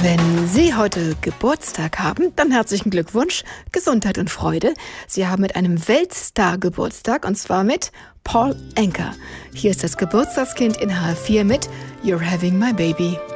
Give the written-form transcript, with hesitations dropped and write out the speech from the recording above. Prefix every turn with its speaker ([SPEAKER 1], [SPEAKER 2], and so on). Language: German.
[SPEAKER 1] Wenn Sie heute Geburtstag haben, dann herzlichen Glückwunsch, Gesundheit und Freude. Sie haben mit einem Weltstar Geburtstag, und zwar mit Paul Anka. Hier ist das Geburtstagskind in H4 mit You're Having My Baby.